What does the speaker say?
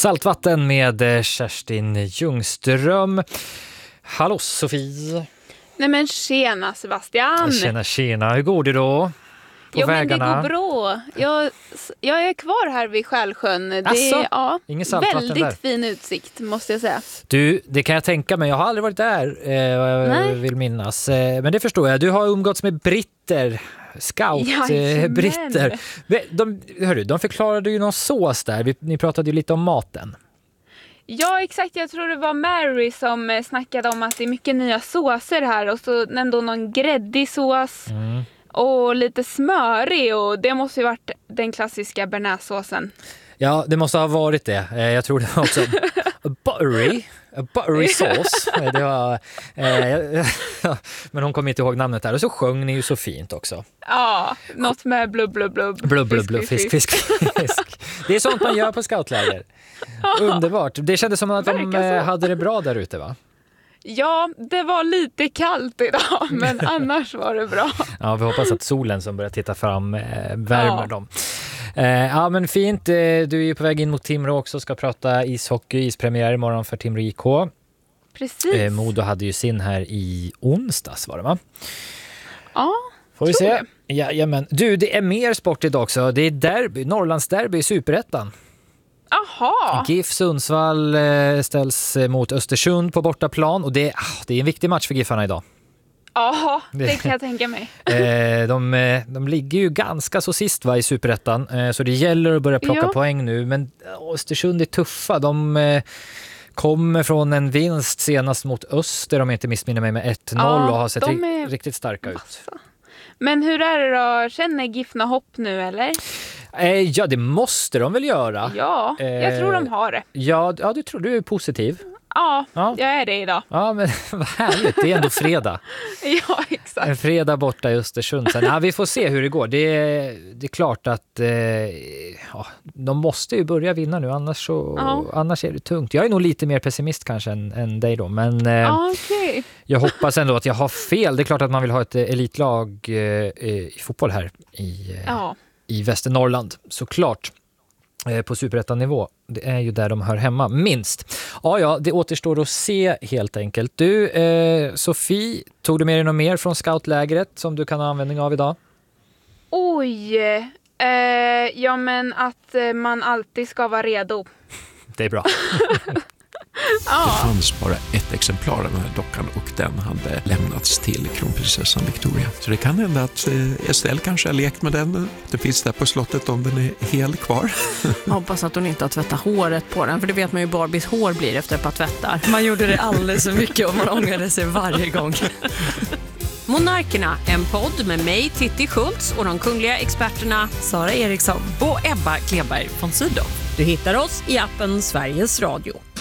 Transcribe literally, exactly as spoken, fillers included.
Saltvatten med Kerstin Ljungström. Hallå Sofie. Nej men tjena Sebastian. Tjena tjena, hur går det då? På jo vägarna? Men det går bra. Jag, jag är kvar här vid Skälsjön. Det Asså? är ja, Ingen saltvatten väldigt där. Fin utsikt måste jag säga. Du, det kan jag tänka mig. Jag har aldrig varit där, eh, jag vill minnas. Eh, men det förstår jag. Du har umgåtts med britter. Scout-britter. Eh, de, hörru, de förklarade ju någon sås där. Vi, ni pratade ju lite om maten. Ja, exakt. Jag tror det var Mary som snackade om att det är mycket nya såser här. Och så nämnde hon någon gräddig sås mm. och lite smörig. Och det måste ju varit den klassiska bearnaisesåsen. Ja, det måste ha varit det. Jag tror det var också buttery. A buttery sauce. Det var, eh, men hon kom inte ihåg namnet där. Och så sjöng ni ju så fint också. Ja, något med blubb, blubb, blubb. Blubb, blubb, blubb, fisk, fisk, fisk. Det är sånt man gör på scoutläger. Underbart. Det kändes som att de hade det bra där ute, va? Ja, det var lite kallt idag, men annars var det bra. Ja, vi hoppas att solen som börjar titta fram eh, värmer ja. dem. Eh, ja, men fint. Du är ju på väg in mot Timrå också. Ska prata ishockey, ispremiär imorgon för Timrå I K. Precis. Eh, Modo hade ju sin här i onsdags, var det va? Ja, får vi se. Ja, ja, men. Du, det är mer sport idag också. Det är derby, Norrlands derby i Superettan. Aha. GIF Sundsvall eh, ställs mot Östersund på bortaplan. Och det, ah, det är en viktig match för GIFarna idag. Ja, det kan jag tänka mig. eh, de, de ligger ju ganska så sist va, i Superettan. Eh, så det gäller att börja plocka jo. poäng nu. Men Östersund är tuffa. De eh, kommer från en vinst senast mot Öster, om jag inte missminner mig, med ett noll ja, och har sett ri- riktigt starka ut. Men hur är det då? Känner GIFna hopp nu eller? Eh, ja, det måste de väl göra. Ja, jag eh, tror de har det. Ja, ja, du tror du är positiv. Ja, ja, jag är det idag. Ja, men vad härligt. Det är ändå fredag. Ja, exakt. En fredag borta i Östersund. Sen, ja, vi får se hur det går. Det är, det är klart att eh, ja, de måste ju börja vinna nu. Annars, så, ja. annars är det tungt. Jag är nog lite mer pessimist kanske än, än dig då. Men eh, ja, okay. jag hoppas ändå att jag har fel. Det är klart att man vill ha ett elitlag eh, i fotboll här i, eh, ja. i Västernorrland. Såklart. På superettan-nivå. Det är ju där de hör hemma, minst. Ja, ja, det återstår att se helt enkelt. Du, eh, Sofie, tog du med dig något mer från scoutlägret som du kan ha användning av idag? Oj, eh, ja men att man alltid ska vara redo. Det är bra. Ja. Det fanns bara ett exemplar av den här dockan och den hade lämnats till kronprinsessan Victoria. Så det kan hända att Estelle kanske har lekt med den. Det finns där på slottet om den är hel kvar. Jag hoppas att hon inte har tvättat håret på den, för det vet man ju Barbies hår blir efter ett par tvättar. Man gjorde det alldeles så mycket och man ångrade sig varje gång. Monarkerna, en podd med mig Titti Schultz och de kungliga experterna Sara Eriksson och Ebba Kleberg von Sydow. Du hittar oss i appen Sveriges Radio.